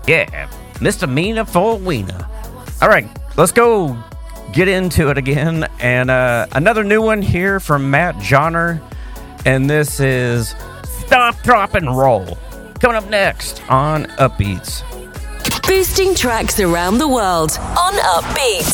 Yeah, misdemeanor for Weena. All right, let's go get into it again. And another new one here from Matt Joyner. And this is Stop, Drop, and Roll. Coming up next on Upbeats. Boosting tracks around the world on Upbeats.